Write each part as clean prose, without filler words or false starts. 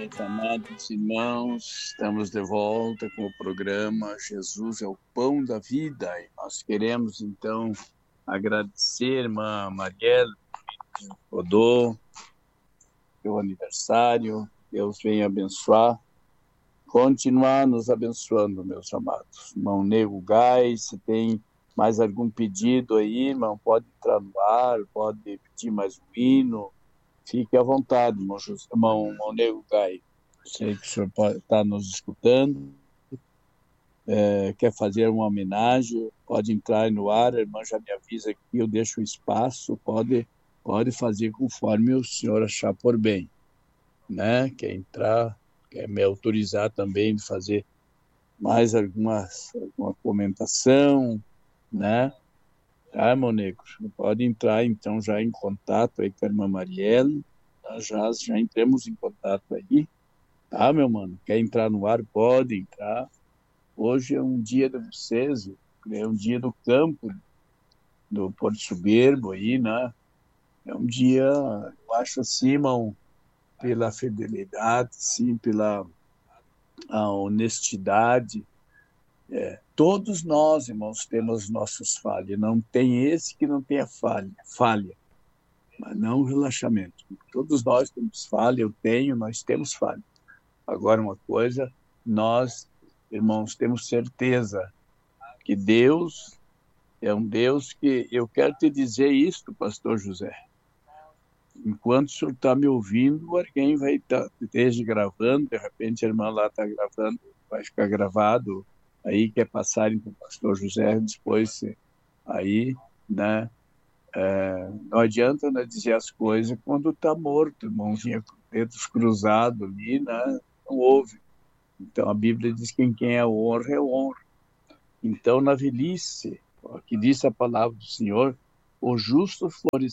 Meus amados irmãos, estamos de volta com o programa Jesus é o Pão da Vida. E nós queremos, então, agradecer, irmã Marielle, Rodô, seu aniversário. Deus venha abençoar, continuar nos abençoando, meus amados. Irmão Nego Gai, se tem mais algum pedido aí, irmão, pode entrar no ar, pode pedir mais um hino. Fique à vontade, irmão Nego Gai. Sei que o senhor está nos escutando, quer fazer uma homenagem, pode entrar no ar, a irmã já me avisa aqui, eu deixo o espaço, pode fazer conforme o senhor achar por bem, né? Quer entrar, quer me autorizar também de fazer mais alguma comentação, né? Tá, irmão Negro? Pode entrar, então, já em contato aí com a irmã Marielle, já entramos em contato aí. Tá, meu mano? Quer entrar no ar? Pode entrar. Hoje é um dia de vocês, é um dia do campo, do Porto Soberbo aí, né? É um dia, eu acho assim, irmão, pela fidelidade, sim, pela a honestidade. Todos nós, irmãos, temos nossos falhas. Não tem esse que não tenha falha, mas não relaxamento. Todos nós temos falha, eu tenho, nós temos falha. Agora, uma coisa, nós, irmãos, temos certeza que Deus é um Deus que... Eu quero te dizer isto, pastor José. Enquanto o senhor está me ouvindo, alguém vai esteja gravando, de repente a irmã lá está gravando, vai ficar gravado, aí quer passarem para o pastor José, depois aí, né? Não adianta, né, dizer as coisas quando está morto, mãozinha com dedos cruzados ali, né? Não ouve. Então, a Bíblia diz que quem é honra. Então, na velhice, que diz a palavra do Senhor, o justo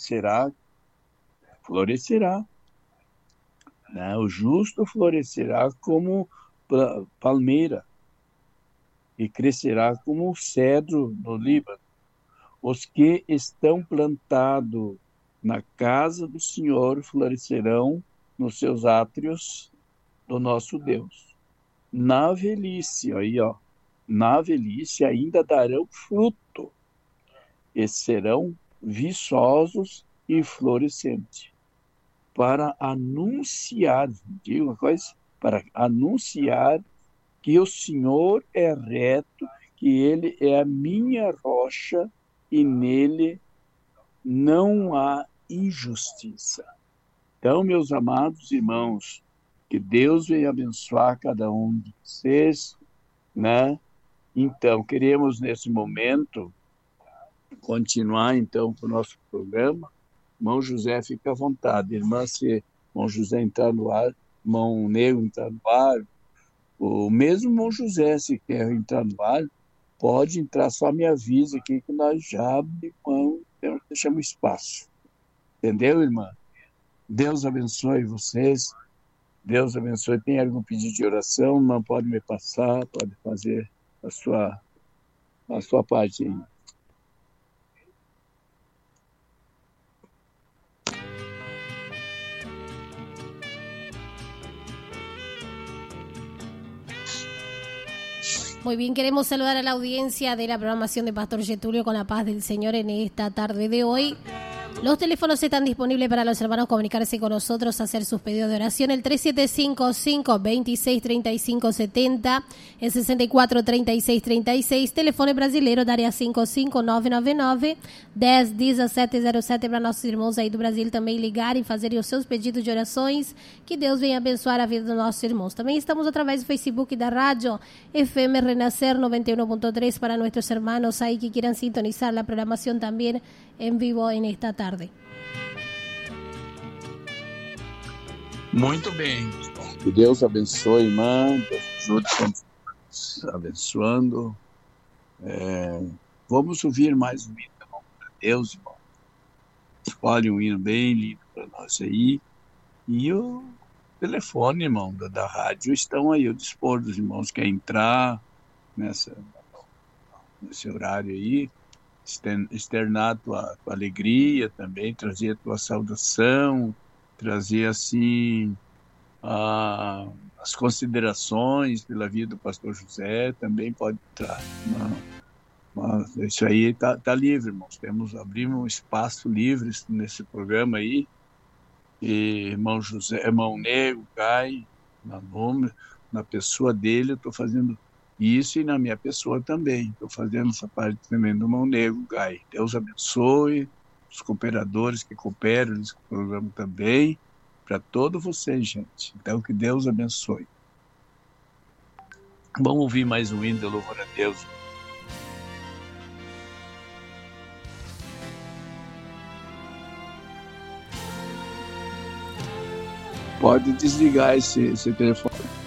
florescerá, né? O justo florescerá como palmeira e crescerá como o cedro no Líbano. Os que estão plantados na casa do Senhor florescerão nos seus átrios do nosso Deus. Na velhice, aí, ó, na velhice ainda darão fruto, e serão viçosos e florescentes, para anunciar, digo uma coisa, para anunciar que o Senhor é reto, que Ele é a minha rocha e nele não há injustiça. Então, meus amados irmãos, que Deus venha abençoar cada um de vocês, né? Então, queremos nesse momento continuar então com o nosso programa. Irmão José, fica à vontade. Irmã, se irmão José entrar no ar, irmão Negro entrar no ar, o mesmo irmão José, se quer entrar no ar, pode entrar, só me avisa aqui que nós já deixamos espaço. Entendeu, irmã? Deus abençoe vocês. Deus abençoe. Tem algum pedido de oração? Não pode me passar, pode fazer a sua parte aí. Muy bien, queremos saludar a la audiencia de la programación de Pastor Getulio con la paz del Señor en esta tarde de hoy. Los teléfonos están disponibles para los hermanos comunicarse con nosotros, hacer sus pedidos de oración. El 3755-263570, el 643636, telefone brasileiro da área 55999-101707 para nossos irmãos aí do Brasil também ligarem e fazerem os seus pedidos de orações. Que Deus venha abençoar a vida dos nossos irmãos. Também estamos através do Facebook da rádio FM Renacer 91.3 para nossos irmãos aí que quieran sintonizar a programação também em vivo em esta tarde. Muito bem. Que Deus abençoe, irmã. Deus ajude, abençoando. Vamos ouvir mais um hino, irmão, para Deus, irmão. Escolhe um hino bem lindo para nós aí. E o telefone, irmão, da rádio estão aí ao dispor dos irmãos que querem entrar nesse horário aí. Externar a tua alegria também, trazer a tua saudação, trazer assim as considerações pela vida do pastor José, também pode entrar. Isso aí tá livre, irmãos. Abrimos um espaço livre nesse programa aí. E irmão José, irmão Nego, Gai, na pessoa dele, eu estou fazendo isso, e na minha pessoa também. Estou fazendo essa parte também do irmão Nego, Gai. Deus abençoe os cooperadores que cooperam nesse programa também, para todos vocês, gente. Então, que Deus abençoe. Vamos ouvir mais um hino de louvor a Deus. Pode desligar esse telefone.